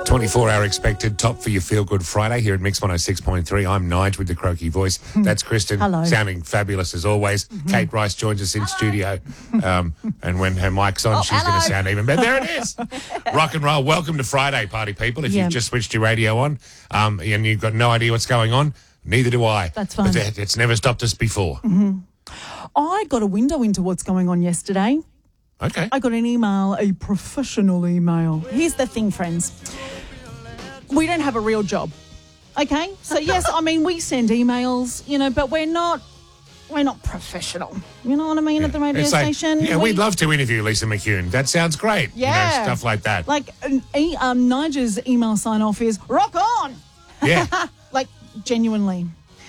24-hour expected top for your Feel Good Friday here at Mix 106.3. I'm Nige with the croaky voice. That's Kristen. Hello. Sounding fabulous as always. Kate Rice joins us in studio. And when her mic's on, she's going to sound even better. There it is. Rock and roll. Welcome to Friday, party people. If you've just switched your radio on and you've got no idea what's going on, neither do I. That's fine. But it's never stopped us before. I got a window into what's going on yesterday. Okay. I got an email, a professional email. Here's the thing, friends. We don't have a real job, okay? So, yes, I mean, we send emails, but we're not professional. You know what I mean, at the radio It's like, station? yeah, we'd love to interview Lisa McCune. That sounds great. Yeah. Stuff like that. Like, Nigel's email sign-off is, rock on! Yeah. Like, genuinely.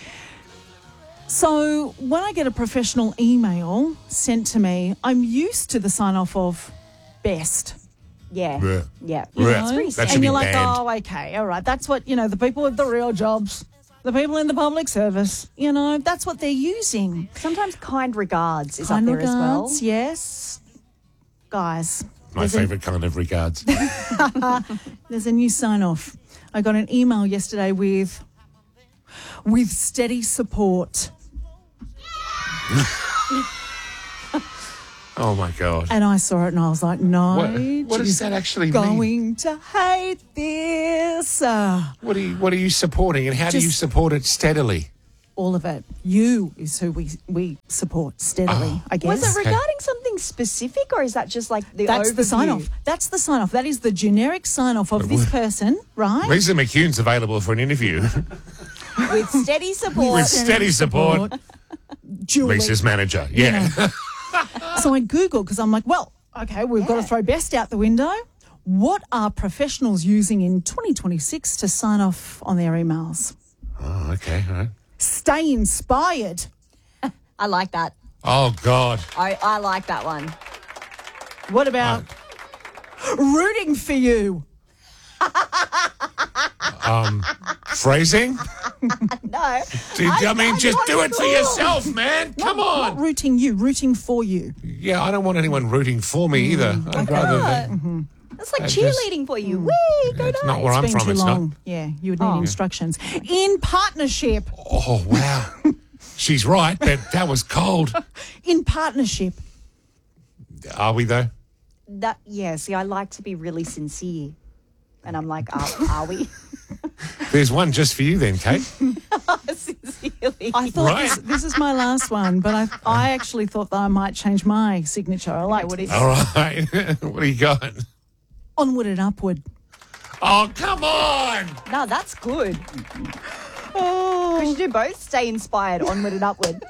So when I get a professional email sent to me, I'm used to the sign-off of best. Yeah. Blech. Yeah. Blech. That should And be you're like, banned. oh, okay, all right. That's what, the people with the real jobs, the people in the public service, that's what they're using. Sometimes kind regards is Kind up there regards, as well. yes. Guys, My favourite kind of regards. there's a new sign-off. I got an email yesterday with steady support. Oh, my God. And I saw it and I was like, no. What does that actually mean? Going to hate this. What are you supporting, and how do you Just- support it steadily? All of it. You is who we support steadily, I guess. Was it regarding something specific, or is that just like the That's the overview? sign-off. That's the sign-off. That is the generic sign-off of this person, right? Lisa McCune's available for an interview With steady support. with steady support. Julie. Lisa's manager. Yeah. So I Googled because I'm like, well, okay, we've got to throw best out the window. What are professionals using in 2026 to sign off on their emails? Oh, okay. All right. Stay inspired. I like that. Oh, God. I like that one. What about rooting for you? Phrasing? No. I mean, just do it for yourself, man. Come Not on. rooting you, rooting for you. Yeah, I don't want anyone rooting for me either. I'd rather that. It's like I cheerleading for you. Whee, go It's Knights. not where I'm It's been from. too It's long. not. Yeah, you would need instructions. In partnership. Oh, wow. She's right, but that was cold. In partnership. Are we, though? See, I like to be really sincere. And I'm like, are we? There's one just for you then, Kate. Sincerely. I thought Right. this is my last one, but I actually thought that I might change my signature. I like what is All right. What do you got? onward and upward. Oh, come on. No, that's good. Oh, We should do both. Stay inspired, onward and upward.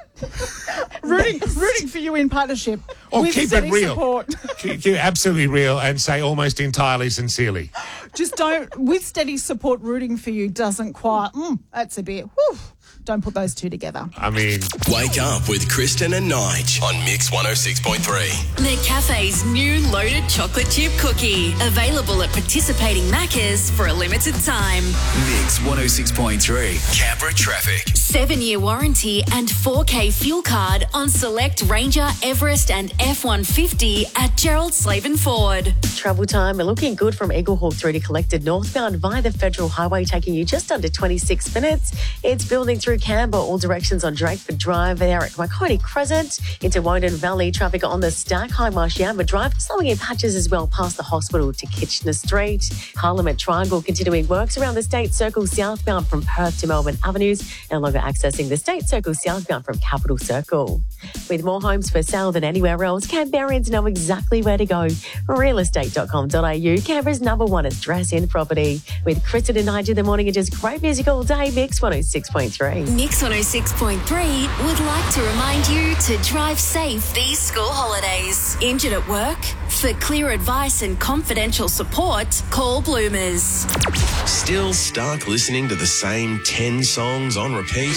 rooting for you in partnership. Oh, with keep it steady real. Support. Keep it absolutely real and say almost entirely sincerely. Just don't, with steady support, rooting for you doesn't quite, that's a bit, whew, don't put those two together. I mean, Wake up with Kristen and Nige on Mix 106.3. McCafe's new loaded chocolate chip cookie. Available at participating Maccas for a limited time. Mix 106.3. Canberra traffic. 7-year warranty and 4K fuel card on select Ranger, Everest and F-150 at Gerald Slaven Ford. Travel time looking good from Eaglehawk through to Collected northbound via the Federal Highway, taking you just under 26 minutes. It's building through Canberra, all directions on Drakeford Drive there at Waikoni Crescent. Into Wodon Valley, traffic on the Stack High Marshamba Drive, slowing in patches as well past the hospital to Kitchener Street. Parliament Triangle continuing works around the State Circle southbound from Perth to Melbourne Avenues, no longer accessing the State Circle southbound from Capital Circle. With more homes for sale than anywhere else, Canberrans know exactly where to go. Realestate.com.au, Canberra's #1 address in property. With Kristen and Nige in the morning, and just great music all day. Mix 106.3. Mix 106.3 would like to remind you to drive safe these school holidays. Injured at work? For clear advice and confidential support, call Bloomers. Still stuck listening to the same 10 songs on repeat?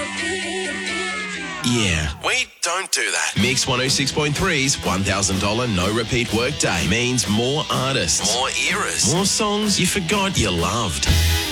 Yeah, we don't do that. Mix 106.3's $1,000 no repeat workday means more artists, more eras, more songs you forgot you loved.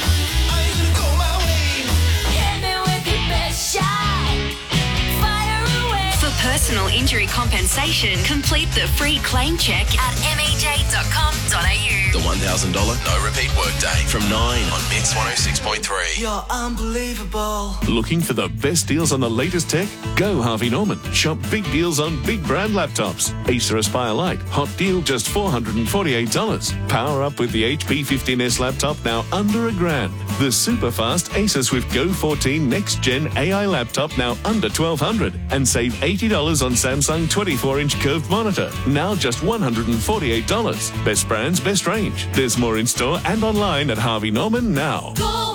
For personal injury compensation, complete the free claim check at mej.com.au. The $1,000 no repeat workday from 9 on Mix 106.3. You're unbelievable. Looking for the best deals on the latest tech? Go Harvey Norman. Shop big deals on big brand laptops. Acer Aspire Lite, hot deal just $448. Power up with the HP 15S laptop now under $1,000. The super fast Acer Swift Go 14 next gen AI laptop now under $1,200. And save $80 on Samsung 24-inch curved monitor, now just $148. Best brands, best range. There's more in store and online at Harvey Norman now.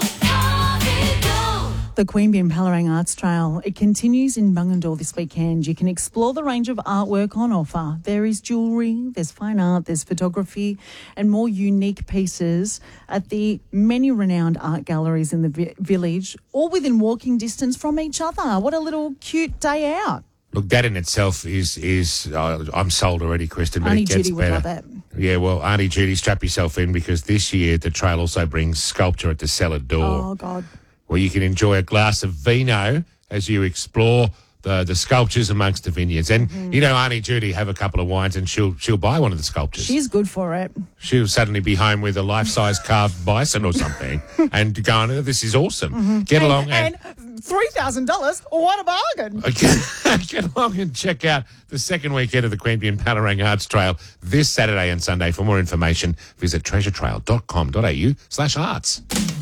The Queanbeyan Palerang Arts Trail, it continues in Bungendore this weekend. You can explore the range of artwork on offer. There is jewellery, there's fine art, there's photography and more unique pieces at the many renowned art galleries in the village, all within walking distance from each other. What a little cute day out. Look, that in itself is I'm sold already, Kristen, but Auntie it gets Judy better. would love that. Yeah, well, Auntie Judy, strap yourself in because this year the trail also brings sculpture at the cellar door. Oh, God. Where you can enjoy a glass of vino as you explore the sculptures amongst the vineyards. And, you know, Auntie Judy have a couple of wines and she'll buy one of the sculptures. She's good for it. She'll suddenly be home with a life-size carved bison or something and going, oh, this is awesome. Get along and $3,000, what a bargain. Get along and check out the second weekend of the Queanbeyan Palerang Arts Trail this Saturday and Sunday. For more information, visit treasuretrail.com.au/arts.